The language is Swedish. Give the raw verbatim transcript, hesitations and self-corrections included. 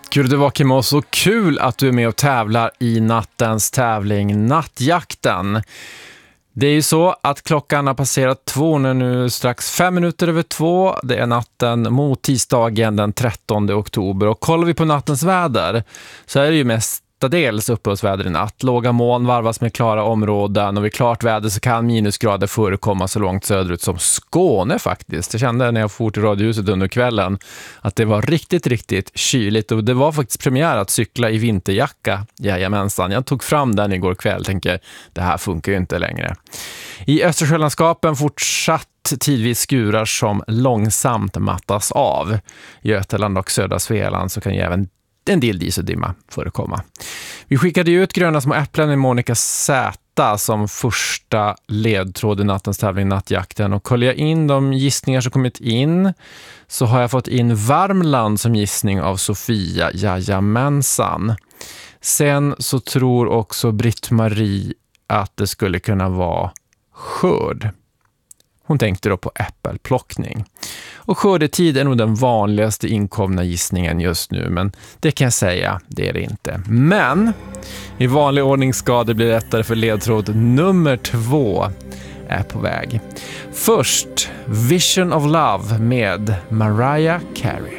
Kul det var, Kim, så kul att du är med och tävlar i nattens tävling Nattjakten. Det är ju så att klockan har passerat två nu, nu strax fem minuter över två. Det är natten mot tisdagen den trettonde oktober. Och kollar vi på nattens väder så är det ju mestadels uppehållsväder i natt. Låga moln varvas med klara områden, och vid klart väder så kan minusgrader förekomma så långt söderut som Skåne faktiskt. Jag kände när jag for till radiohuset under kvällen att det var riktigt, riktigt kyligt, och det var faktiskt premiär att cykla i vinterjacka. Jajamensan, jag tog fram den igår kväll, tänker det här funkar ju inte längre. I Östersjölandskapen fortsatt tidvis skurar som långsamt mattas av. I Götaland och södra Svealand så kan ju även en del dis och dimma förekomma. Vi skickade ut gröna små äpplen i Monica Zäta som första ledtråd i nattens tävling Nattjakten, och kollar jag in de gissningar som kommit in så har jag fått in Värmland som gissning av Sofia. Jajamensan. Sen så tror också Britt-Marie att det skulle kunna vara skörd. Hon tänkte då på äppelplockning. Och skördetid är nog den vanligaste inkomna gissningen just nu, men det kan jag säga, det är det inte. Men i vanlig ordning ska det bli lättare, för ledtråd nummer två är på väg. Först Vision of Love med Mariah Carey.